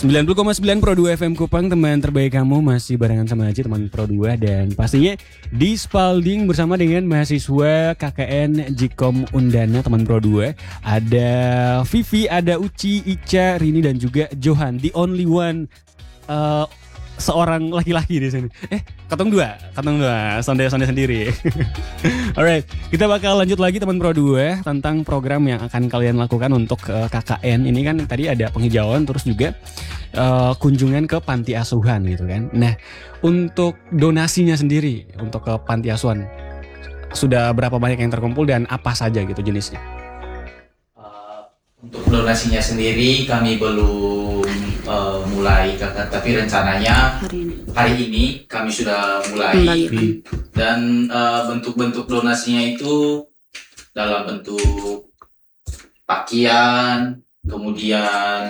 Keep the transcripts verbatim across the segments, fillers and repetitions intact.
sembilan puluh koma sembilan Pro dua F M Kupang, teman terbaik kamu, masih barengan sama Aji, teman Pro dua. Dan pastinya di Spalding bersama dengan mahasiswa K K N Jikom Undana, teman Pro dua. Ada Vivi, ada Uci, Ica, Rini, dan juga Johan. The only one uh, seorang laki-laki di sini. Eh, katong dua, katong dua, sonde-sonde sendiri. Alright, kita bakal lanjut lagi teman Pro dua tentang program yang akan kalian lakukan untuk uh, K K N. Ini kan tadi ada penghijauan, terus juga uh, kunjungan ke panti asuhan gitu kan. Nah, untuk donasinya sendiri untuk ke panti asuhan sudah berapa banyak yang terkumpul dan apa saja gitu jenisnya? Uh, untuk donasinya sendiri kami belum uh, mulai, tapi rencananya hari ini, hari ini kami sudah mulai. Hmm. Dan uh, bentuk-bentuk donasinya itu dalam bentuk pakaian, kemudian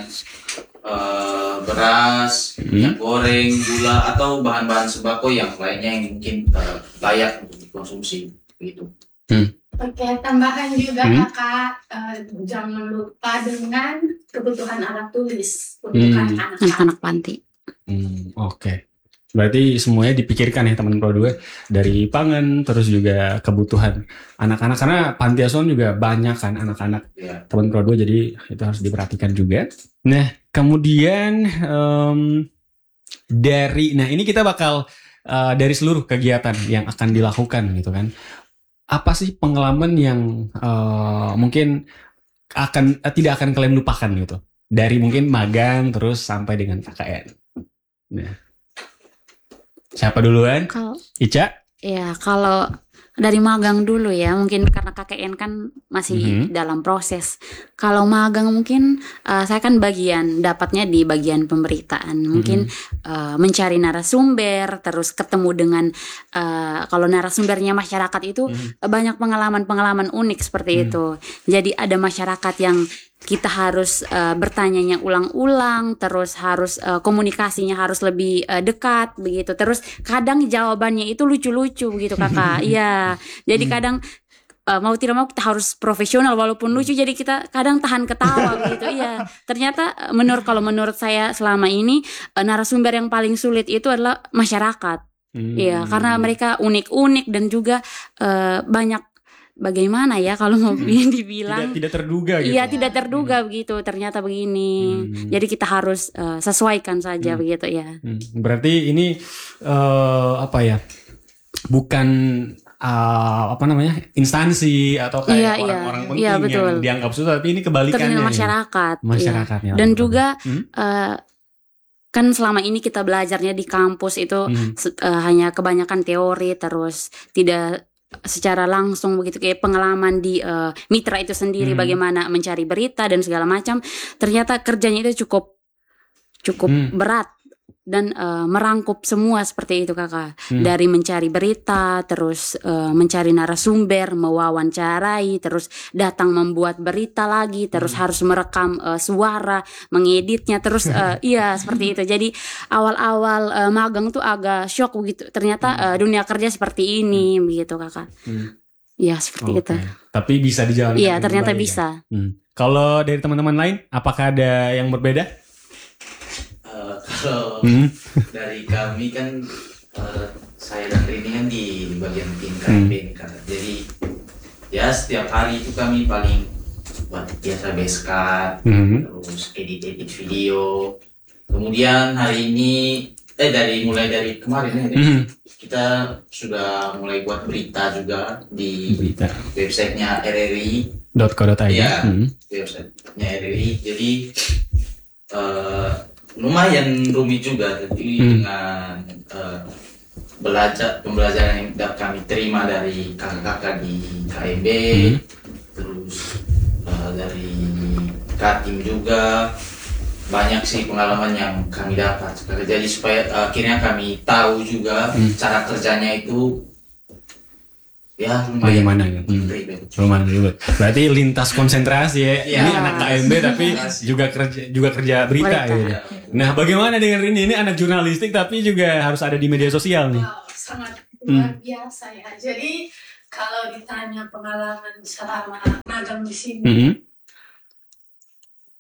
uh, beras, hmm. minyak goreng, gula, atau bahan-bahan sembako yang lainnya yang mungkin uh, layak untuk dikonsumsi gitu. Hmm. Oke, tambahan juga hmm? kakak, uh, jangan lupa dengan kebutuhan alat tulis untuk hmm. anak-anak panti. Hmm, Oke, okay. Berarti semuanya dipikirkan ya teman Pro dua, dari pangan terus juga kebutuhan anak-anak, karena panti asuhan juga banyak kan anak-anak ya. Teman Pro dua, jadi itu harus diperhatikan juga. Nah, kemudian um, dari, nah ini kita bakal uh, dari seluruh kegiatan yang akan dilakukan gitu kan. Apa sih pengalaman yang uh, mungkin akan uh, tidak akan kalian lupakan gitu, dari mungkin magang terus sampai dengan K K N? Nah, siapa duluan? Kalo, Ica? Ya, kalau dari magang dulu ya, mungkin karena K K N kan masih mm-hmm. dalam proses. Kalau magang mungkin uh, saya kan bagian dapatnya di bagian pemberitaan, mungkin mm-hmm. uh, mencari narasumber, terus ketemu dengan uh, kalau narasumbernya masyarakat itu mm-hmm. banyak pengalaman-pengalaman unik seperti mm-hmm. itu. Jadi ada masyarakat yang kita harus uh, bertanyanya ulang-ulang, terus harus uh, komunikasinya harus lebih uh, dekat begitu. Terus kadang jawabannya itu lucu-lucu begitu kakak. Iya, jadi kadang uh, mau tidak mau kita harus profesional walaupun lucu. Jadi kita kadang tahan ketawa begitu. Iya, ternyata menurut kalau menurut saya selama ini uh, narasumber yang paling sulit itu adalah masyarakat. Iya, hmm. karena mereka unik-unik dan juga uh, banyak. Bagaimana ya kalau mau hmm. dibilang tidak, tidak terduga gitu. Iya, tidak terduga hmm. begitu. Ternyata begini. Hmm. Jadi kita harus uh, sesuaikan saja hmm. begitu ya. Hmm. Berarti ini uh, apa ya? Bukan uh, apa namanya? instansi atau kayak iya, orang-orang iya. penting iya, betul. yang dianggap susah, tapi ini kebalikannya. Ternyata masyarakat. Ya. Masyarakatnya. Iya. Dan juga hmm? uh, kan selama ini kita belajarnya di kampus itu hmm. uh, hanya kebanyakan teori, terus tidak secara langsung begitu, kayak pengalaman di uh, mitra itu sendiri hmm. bagaimana mencari berita dan segala macam. Ternyata kerjanya itu cukup cukup hmm. berat dan uh, merangkup semua seperti itu kakak. Hmm. Dari mencari berita, terus uh, mencari narasumber, mewawancarai, terus datang membuat berita lagi, terus hmm. harus merekam uh, suara, mengeditnya, terus uh, iya seperti itu. Jadi awal-awal uh, magang tuh agak shock begitu. Ternyata uh, dunia kerja seperti ini hmm. begitu kakak. Iya hmm. seperti okay. itu. Tapi bisa dijalankan. Iya ternyata bisa. Ya? Hmm. Kalau dari teman-teman lain, apakah ada yang berbeda? Kalau hmm. dari kami kan uh, saya dan Rini kan di bagian tim K M B hmm. kan. Jadi ya setiap hari itu kami paling buat biasa base-cut, hmm. terus edit-edit video. Kemudian hari ini eh dari mulai dari kemarin ya hmm. kita sudah mulai buat berita juga di berita. websitenya r r i dot co dot i d. Ya, hmm. websitenya R R I. Jadi uh, lumayan rumit juga, jadi hmm. dengan uh, belajar pembelajaran yang kami terima dari kakak-kakak di K M B, hmm. terus uh, dari Katim juga banyak sih pengalaman yang kami dapat. Jadi supaya uh, akhirnya kami tahu juga hmm. cara kerjanya itu ya bagaimana ya? Hmm. Lumayan ribet. Berarti lintas konsentrasi ya. ya. Ini anak K M B tapi juga kerja juga kerja berita ya. Nah, bagaimana dengan Rini? Ini anak jurnalistik tapi juga harus ada di media sosial nih. Wow, sangat luar hmm. biasa ya. Jadi kalau ditanya pengalaman selama magang di sini, hmm.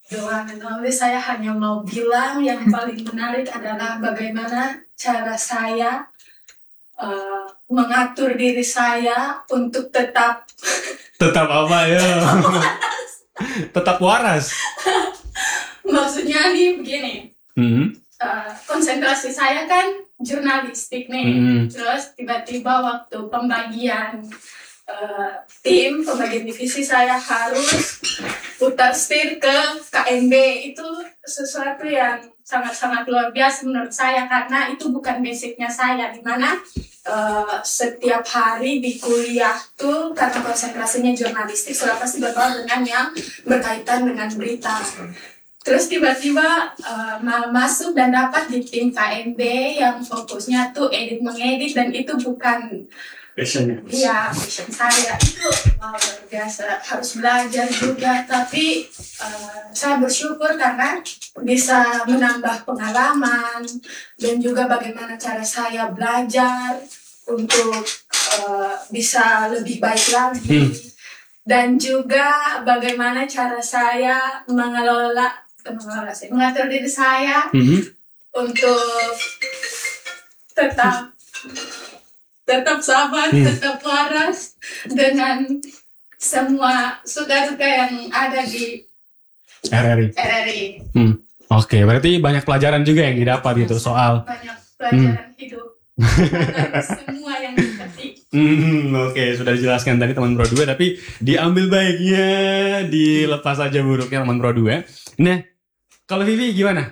doa menulis, saya hanya mau bilang yang paling menarik adalah bagaimana cara saya uh, mengatur diri saya untuk tetap Tetap apa ya? Tetap waras. maksudnya nih begini, Hmm. uh, konsentrasi saya kan jurnalistik nih, Hmm. terus tiba-tiba waktu pembagian uh, tim, pembagian divisi, saya harus putar setir ke K M B. Itu sesuatu yang sangat-sangat luar biasa menurut saya, karena itu bukan basicnya saya, dimana uh, setiap hari di kuliah tuh karena konsentrasinya jurnalistik selalu pasti berbaur dengan yang berkaitan dengan berita. Terus tiba-tiba uh, mal masuk dan dapat di tim K M B yang fokusnya tuh edit mengedit, dan itu bukan Passionnya. iya passion saya. Itu wow, luar biasa, harus belajar juga, tapi uh, saya bersyukur karena bisa menambah pengalaman dan juga bagaimana cara saya belajar untuk uh, bisa lebih baik lagi. Hmm. Dan juga bagaimana cara saya mengelola, mengelola sih, mengatur diri saya Hmm. untuk tetap tetap sabar, Hmm. tetap waras dengan semua suka-duka yang ada di R R I. R R I. Hmm. Oke, berarti banyak pelajaran juga yang didapat gitu soal. Banyak pelajaran hidup dari semua yang dipetik. Hmm, oke, sudah dijelaskan tadi teman Pro dua, tapi diambil baiknya, dilepas aja buruknya teman Pro dua. Nah, kalau Vivi gimana?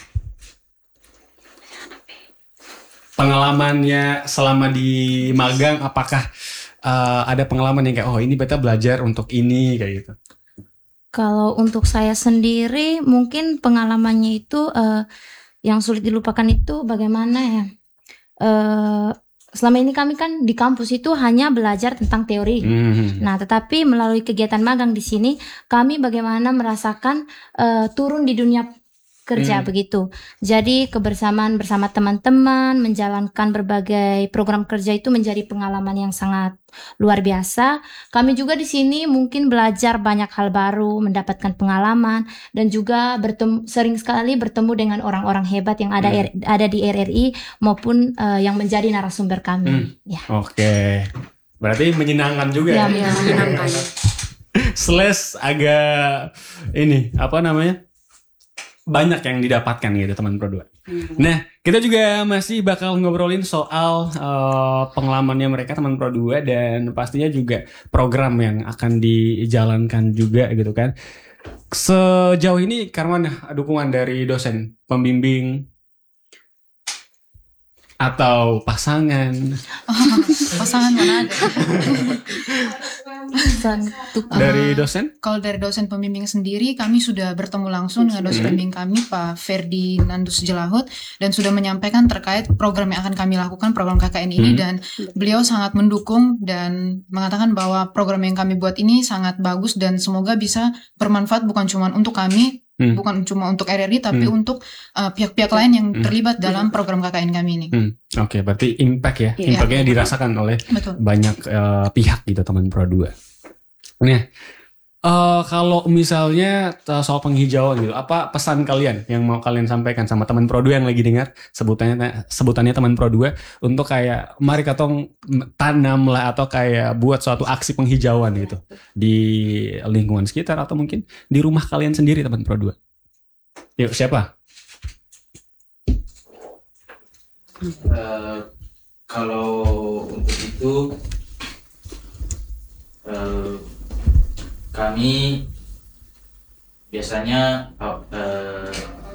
Pengalamannya selama di magang, apakah uh, ada pengalaman yang kayak, oh ini beta belajar untuk ini, kayak gitu? Kalau untuk saya sendiri, mungkin pengalamannya itu uh, yang sulit dilupakan itu bagaimana ya? Uh, selama ini kami kan di kampus itu hanya belajar tentang teori. Hmm. Nah, tetapi melalui kegiatan magang di sini, kami bagaimana merasakan uh, turun di dunia kerja Hmm. begitu. Jadi kebersamaan bersama teman-teman, menjalankan berbagai program kerja itu menjadi pengalaman yang sangat luar biasa. Kami juga di sini mungkin belajar banyak hal baru, mendapatkan pengalaman, dan juga bertemu, sering sekali bertemu dengan orang-orang hebat yang ada Hmm. ada di R R I maupun uh, yang menjadi narasumber kami. Hmm. Ya. Oke, berarti menyenangkan juga Ya, ya? ya. menyenangkan. Slash agak ini, apa namanya? Banyak yang didapatkan gitu teman Pro dua. Nah, kita juga masih bakal ngobrolin soal uh, pengalamannya mereka teman Pro dua, dan pastinya juga program yang akan dijalankan juga gitu kan. Sejauh ini Karman, dukungan dari dosen, pembimbing, atau pasangan? Pasangan mana ada? Untuk Dari dosen? Kalau dari dosen pembimbing sendiri, kami sudah bertemu langsung dengan dosen Hmm. pembimbing kami, Pak Ferdinandus Jelahut, dan sudah menyampaikan terkait program yang akan kami lakukan, program K K N ini, Hmm. dan beliau sangat mendukung dan mengatakan bahwa program yang kami buat ini sangat bagus dan semoga bisa bermanfaat bukan cuma untuk kami, Hmm. bukan cuma untuk R R I, tapi Hmm. untuk uh, pihak-pihak lain yang Hmm. terlibat dalam program K K N kami ini. Hmm. Oke, berarti impact ya. Iya. Impactnya dirasakan oleh Betul. banyak eh, pihak gitu teman Pro dua. Nah, eh, kalau misalnya eh, soal penghijauan gitu, apa pesan kalian yang mau kalian sampaikan sama teman Pro dua yang lagi dengar sebutannya sebutannya teman Pro dua untuk kayak mari katong tanam lah atau kayak buat suatu aksi penghijauan gitu di lingkungan sekitar atau mungkin di rumah kalian sendiri teman Pro dua. Yuk, siapa? Eh, kalau untuk itu eh, kami biasanya eh,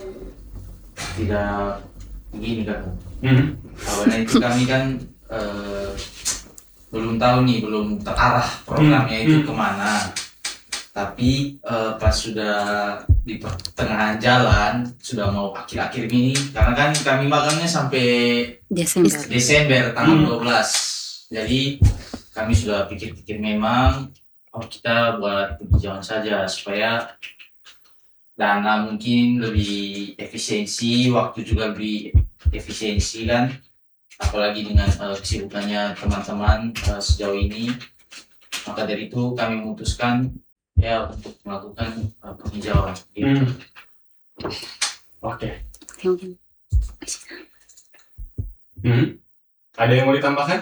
tidak begini kan. Hmm. Awalnya itu kami kan eh, belum tahu nih, belum terarah programnya Hmm, itu hmm. kemana. Tapi eh, pas sudah di pertengahan jalan, sudah mau akhir-akhir ini, karena kan kami magangnya sampai Desember. Desember tanggal Hmm. dua belas. Jadi kami sudah pikir-pikir memang oh kita buat penghijauan saja supaya dana mungkin lebih efisiensi, waktu juga lebih efisiensi kan. Apalagi dengan uh, kesibukannya teman-teman uh, sejauh ini. Maka dari itu kami memutuskan ya untuk melakukan uh, penghijauan gitu. Hmm. Oke. Oke, mungkin. Hmm. Ada yang mau ditambahkan?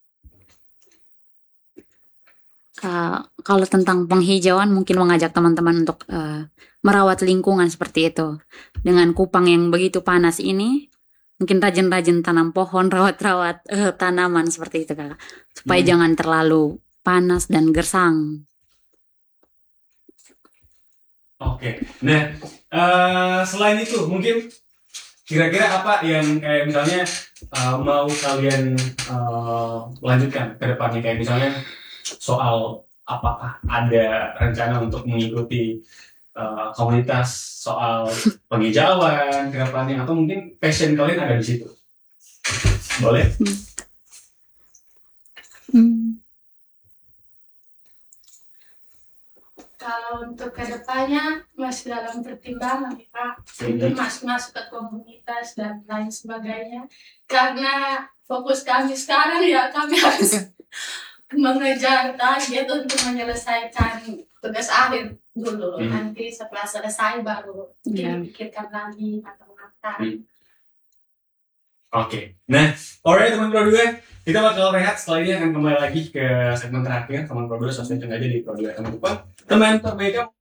Uh, kalau tentang penghijauan mungkin mengajak teman-teman untuk uh, merawat lingkungan seperti itu. Dengan Kupang yang begitu panas ini, mungkin rajin-rajin tanam pohon, rawat-rawat uh, tanaman seperti itu Kak. Supaya Hmm. jangan terlalu panas dan gersang. Oke. Nah, eh, selain itu mungkin kira-kira apa yang kayak misalnya eh, mau kalian eh, lanjutkan ke depannya, kayak misalnya soal apakah ada rencana untuk mengikuti eh, komunitas soal penghijauan ke depannya, atau mungkin passion kalian ada di situ? Boleh? Hmm. Kalau untuk kedepannya masih dalam pertimbangan ya Pak, untuk masuk-masuk ke komunitas dan lain sebagainya. Karena fokus kami sekarang ya kami harus mengejar target untuk menyelesaikan tugas akhir dulu. Hmm. Nanti setelah selesai baru Ya. dipikirkan lagi matang-matang. Hmm. Oke. Nah, alright teman Pro dua, kita bakal rehat, setelah ini akan kembali lagi ke segmen terakhir teman Pro dua, so stay tune aja di Pro dua teman Kupang. Teman terbaik kamu.